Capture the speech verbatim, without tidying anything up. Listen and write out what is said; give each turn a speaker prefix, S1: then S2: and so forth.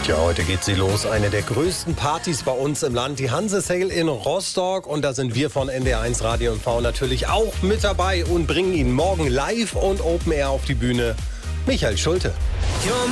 S1: Ja, heute geht sie los. Eine der größten Partys bei uns im Land, die Hanse Sale in Rostock. Und da sind wir von N D R eins Radio und V natürlich auch mit dabei und bringen Ihnen morgen live und Open Air auf die Bühne Michael Schulte.